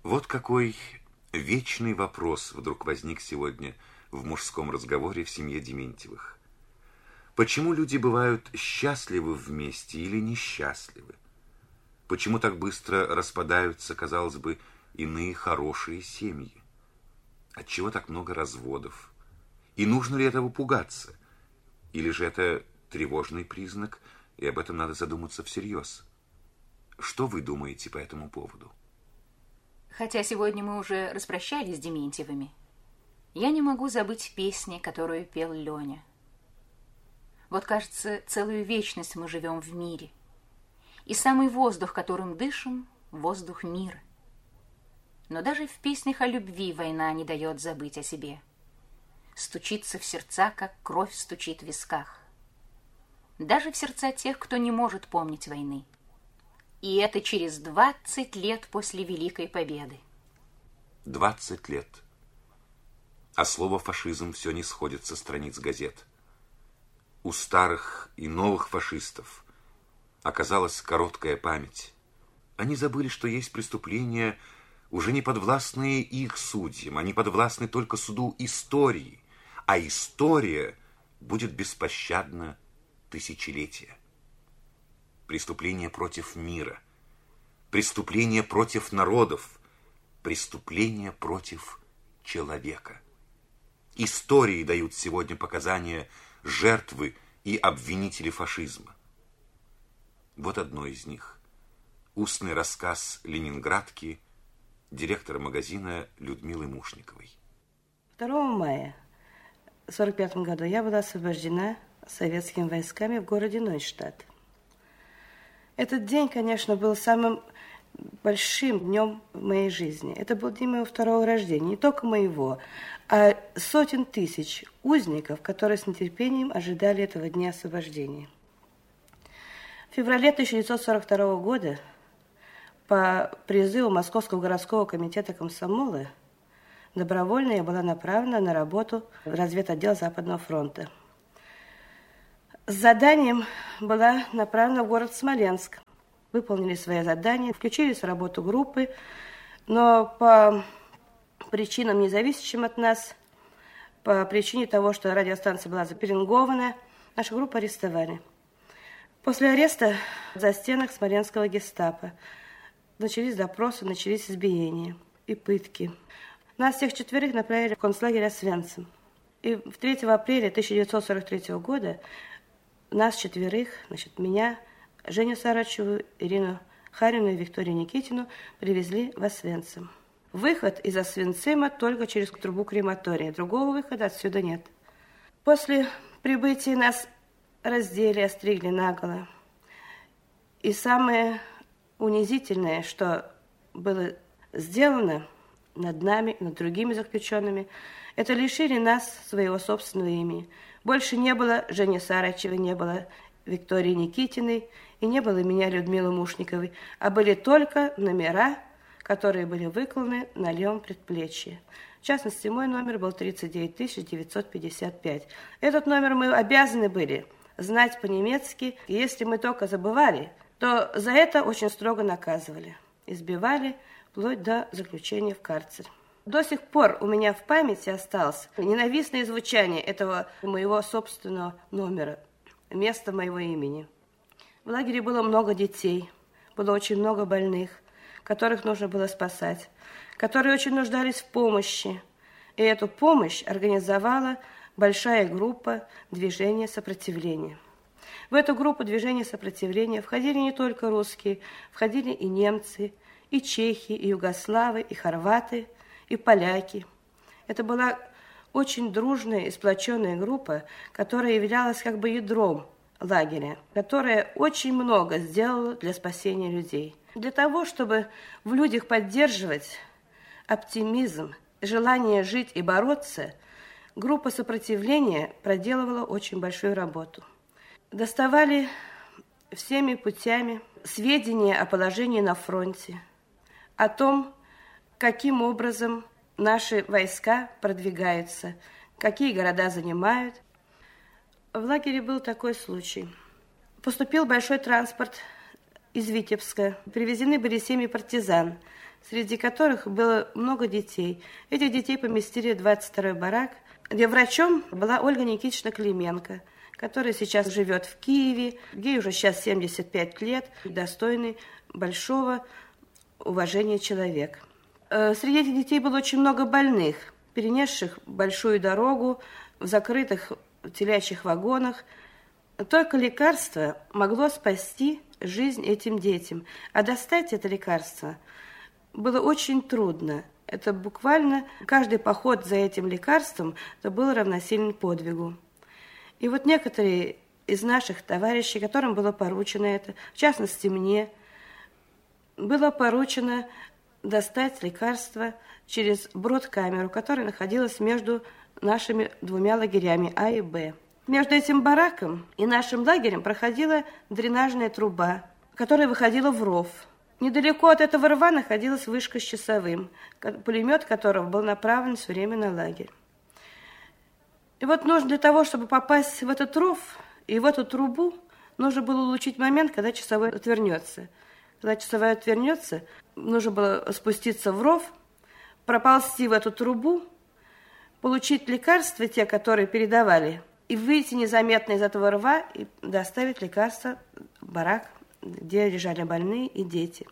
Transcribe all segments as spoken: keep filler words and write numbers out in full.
Вот какой вечный вопрос вдруг возник сегодня в мужском разговоре в семье Дементьевых. Почему люди бывают счастливы вместе или несчастливы? Почему так быстро распадаются, казалось бы, иные хорошие семьи? Отчего так много разводов? И нужно ли этого пугаться? Или же это тревожный признак, и об этом надо задуматься всерьез? Что вы думаете по этому поводу? Хотя сегодня мы уже распрощались с Дементьевыми, я не могу забыть песни, которую пел Леня. Вот, кажется, целую вечность мы живем в мире. И самый воздух, которым дышим, воздух мира. Но даже в песнях о любви война не дает забыть о себе. Стучится в сердца, как кровь стучит в висках. Даже в сердца тех, кто не может помнить войны. И это через двадцать лет после Великой Победы. Двадцать лет. А слово «фашизм» все не сходит со страниц газет. У старых и новых фашистов оказалась короткая память. Они забыли, что есть преступления, уже не подвластные их судьям, они подвластны только суду истории, а история будет беспощадна тысячелетия. Преступления против мира, преступления против народов, преступления против человека. Истории дают сегодня показания жертвы и обвинители фашизма. Вот одно из них. Устный рассказ ленинградки, директора магазина Людмилы Мушниковой. второго мая в сорок пятом году я была освобождена советскими войсками в городе Нойштадт. Этот день, конечно, был самым большим днем в моей жизни. Это был день моего второго рождения, не только моего, а сотен тысяч узников, которые с нетерпением ожидали этого дня освобождения. В феврале тысяча девятьсот сорок второго года по призыву Московского городского комитета комсомола добровольно я была направлена на работу в разведотдел Западного фронта. С заданием была направлена в город Смоленск. Выполнили свои задания, включились в работу группы, но по причинам, не зависящим от нас, по причине того, что радиостанция была запеленгована, нашу группу арестовали. После ареста в застенках смоленского гестапо начались допросы, начались избиения и пытки. Нас всех четверых направили в концлагерь Освенцим. И третьего апреля тысяча девятьсот сорок третьего года нас четверых, значит, меня, Женю Сарачеву, Ирину Харину и Викторию Никитину привезли в Освенцим. Выход из Освенцима только через трубу крематория. Другого выхода отсюда нет. После прибытия нас раздели, остригли наголо. И самое унизительное, что было сделано над нами, над другими заключенными, это лишили нас своего собственного имени. Больше не было Жени Сарачевой, не было Виктории Никитиной и не было меня, Людмилы Мушниковой, а были только номера, которые были выкланы на левом предплечье. В частности, мой номер был тридцать девять тысяч девятьсот пятьдесят пять. Этот номер мы обязаны были знать по-немецки. Если мы только забывали, то за это очень строго наказывали. Избивали вплоть до заключения в карцер. До сих пор у меня в памяти осталось ненавистное звучание этого моего собственного номера, место моего имени. В лагере было много детей, было очень много больных, которых нужно было спасать, которые очень нуждались в помощи. И эту помощь организовала большая группа движения сопротивления. В эту группу движения сопротивления входили не только русские, входили и немцы, и чехи, и югославы, и хорваты, и поляки. Это была очень дружная и сплоченная группа, которая являлась как бы ядром лагеря, которая очень много сделала для спасения людей. Для того, чтобы в людях поддерживать оптимизм, желание жить и бороться, группа сопротивления проделывала очень большую работу. Доставали всеми путями сведения о положении на фронте, о том, каким образом наши войска продвигаются, какие города занимают. В лагере был такой случай. Поступил большой транспорт из Витебска. Привезены были семьи партизан. среди которых было много детей. Этих детей поместили в двадцать второй барак, где врачом была Ольга Никитична Клименко, которая сейчас живет в Киеве, ей уже сейчас семьдесят пять лет, достойный большого уважения человек. Среди этих детей было очень много больных, перенесших большую дорогу в закрытых телячьих вагонах. Только лекарство могло спасти жизнь этим детям. А достать это лекарство было очень трудно. Это буквально каждый поход за этим лекарством это был равносилен подвигу. И вот некоторые из наших товарищей, которым было поручено это, в частности мне, было поручено достать лекарство через брод-камеру, которая находилась между нашими двумя лагерями А и Б. Между этим бараком и нашим лагерем проходила дренажная труба, которая выходила в ров. Недалеко от этого рва находилась вышка с часовым, пулемет которого был направлен все время на лагерь. И вот нужно для того, чтобы попасть в этот ров и в эту трубу, нужно было улучшить момент, когда часовой отвернется. Когда часовой отвернется, нужно было спуститься в ров, проползти в эту трубу, получить лекарства, те, которые передавали, и выйти незаметно из этого рва и доставить лекарства в барак, где лежали больные и дети.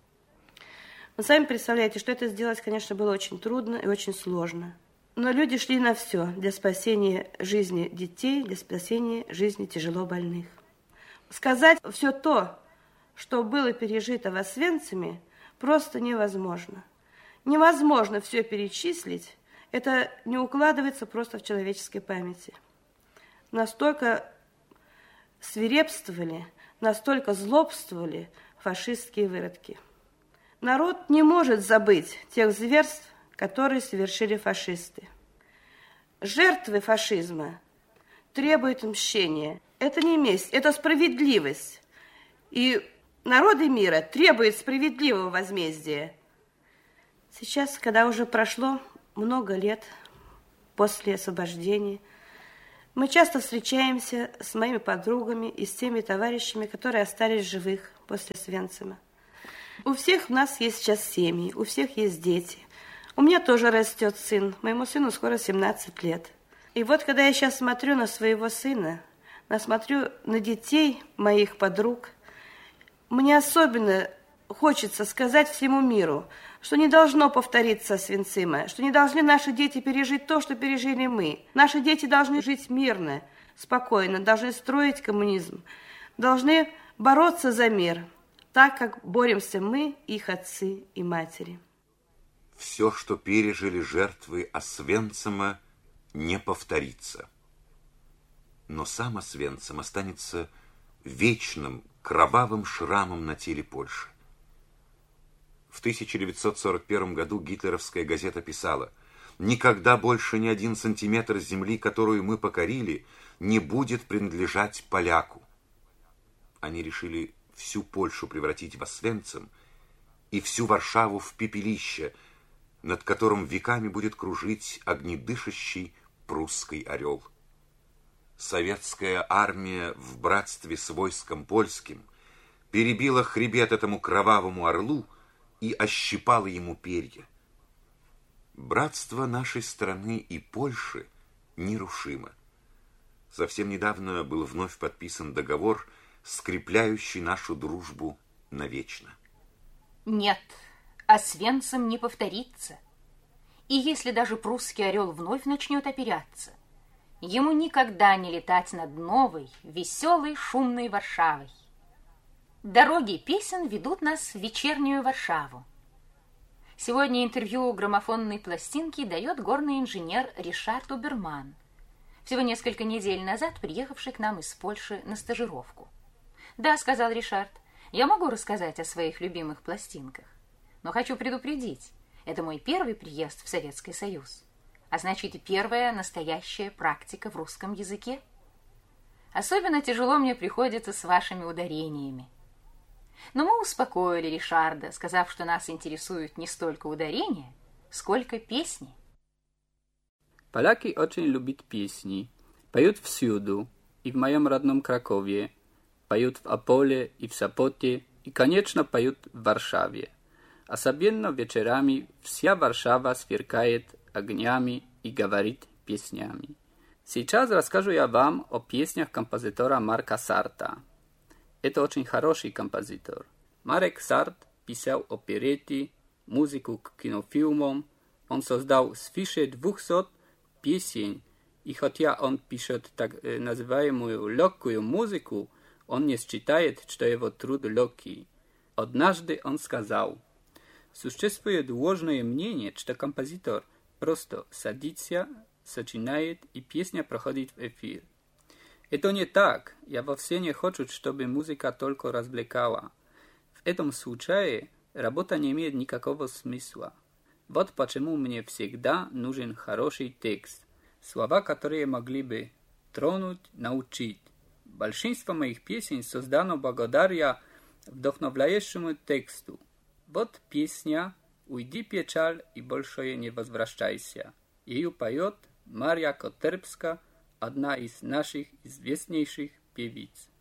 Вы сами представляете, что это сделать, конечно, было очень трудно и очень сложно. Но люди шли на все для спасения жизни детей, для спасения жизни тяжело больных. Сказать все то, что было пережито в Освенциме, просто невозможно. Невозможно все перечислить, это не укладывается просто в человеческой памяти. Настолько свирепствовали, настолько злобствовали фашистские выродки. Народ не может забыть тех зверств, которые совершили фашисты. Жертвы фашизма требуют мщения. Это не месть, это справедливость. И народы мира требуют справедливого возмездия. Сейчас, когда уже прошло много лет после освобождения, мы часто встречаемся с моими подругами и с теми товарищами, которые остались живых после Освенцима. У всех у нас есть сейчас семьи, у всех есть дети. У меня тоже растет сын, моему сыну скоро семнадцать лет. И вот когда я сейчас смотрю на своего сына, на смотрю на детей моих подруг, мне особенно хочется сказать всему миру, что не должно повториться Освенцима, что не должны наши дети пережить то, что пережили мы. Наши дети должны жить мирно, спокойно, должны строить коммунизм, должны бороться за мир, так как боремся мы, их отцы и матери. Все, что пережили жертвы Освенцима, не повторится. Но сам Освенцим останется вечным кровавым шрамом на теле Польши. В тысяча девятьсот сорок первом году гитлеровская газета писала: «Никогда больше ни один сантиметр земли, которую мы покорили, не будет принадлежать поляку». Они решили всю Польшу превратить в Освенцим и всю Варшаву в пепелище, над которым веками будет кружить огнедышащий прусский орел. Советская армия в братстве с войском польским перебила хребет этому кровавому орлу и ощипала ему перья. Братство нашей страны и Польши нерушимо. Совсем недавно был вновь подписан договор, скрепляющий нашу дружбу навечно. Нет, Освенцим не повторится. И если даже прусский орел вновь начнет оперяться, ему никогда не летать над новой, веселой, шумной Варшавой. Дороги песен ведут нас в вечернюю Варшаву. Сегодня интервью у граммофонной пластинки дает горный инженер Ришард Уберман, всего несколько недель назад приехавший к нам из Польши на стажировку. «Да», — сказал Ришард, — «я могу рассказать о своих любимых пластинках, но хочу предупредить, это мой первый приезд в Советский Союз, а значит и первая настоящая практика в русском языке. Особенно тяжело мне приходится с вашими ударениями». Но мы успокоили Ришарда, сказав, что нас интересуют не столько ударения, сколько песни. Поляки очень любят песни, поют всюду, и в моем родном Кракове, поют в Ополе и в Сопоте, и, конечно, поют в Варшаве. Особенно вечерами вся Варшава сверкает огнями и говорит песнями. Сейчас расскажу я вам о песнях композитора Марка Сарта. Это очень хороший композитор. Марek Sart писал опереты, музыку к кинофильмам. Он создал свыше двухсот песен, и хотя он пишет так называемую легкую музыку, он не считает, что его труд легкий. Однажды он сказал: «Существует ложное мнение, что композитор просто садится, сочиняет, и песня проходит в эфир. Это не так. Я вовсе не хочу, чтобы музыка только развлекала. В этом случае работа не имеет никакого смысла. Вот почему мне всегда нужен хороший текст, слова, которые могли бы тронуть, научить. Большинство моих песен создано благодаря вдохновляющему тексту. Вот песня «Уйди, печаль, и больше не возвращайся». Ее поет Мария Котербска, одна из наших известнейших певиц.